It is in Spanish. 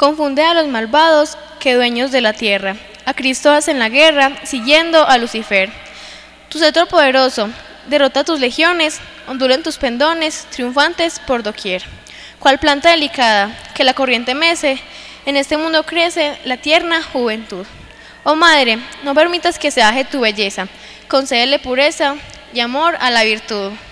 Confunde a los malvados que dueños de la tierra. A Cristo hacen la guerra, siguiendo a Lucifer. Tu cetro poderoso derrota tus legiones, ondulan tus pendones, triunfantes por doquier. Cual planta delicada que la corriente mece, en este mundo crece la tierna juventud. Oh Madre, no permitas que se baje tu belleza, concédele pureza y amor a la virtud.